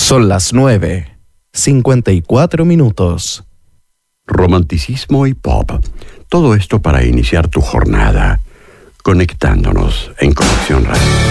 Son las 9:54. Romanticismo y pop. Todo esto para iniciar tu jornada, conectándonos en Conexión Radio.